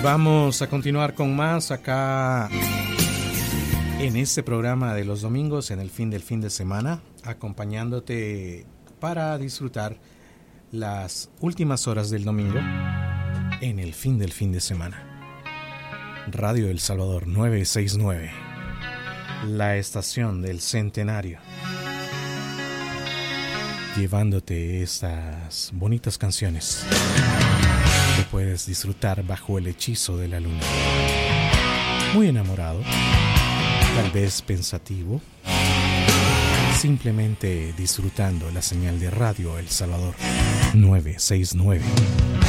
Vamos a continuar con más acá en este programa de los domingos, en el fin del fin de semana, acompañándote para disfrutar las últimas horas del domingo en el fin del fin de semana. Radio El Salvador 969, la estación del centenario, llevándote estas bonitas canciones que puedes disfrutar bajo el hechizo de la luna. Muy enamorado, tal vez pensativo, simplemente disfrutando la señal de Radio El Salvador 969.